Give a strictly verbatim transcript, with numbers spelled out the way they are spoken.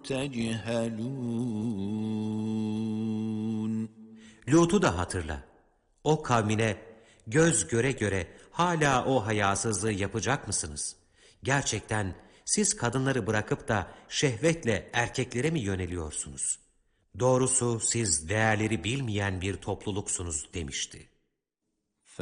تَجْهَلُونَ Lut'u da hatırla. O kavmine göz göre göre hala o hayasızlığı yapacak mısınız? Gerçekten siz kadınları bırakıp da şehvetle erkeklere mi yöneliyorsunuz? Doğrusu siz değerleri bilmeyen bir topluluksunuz demişti.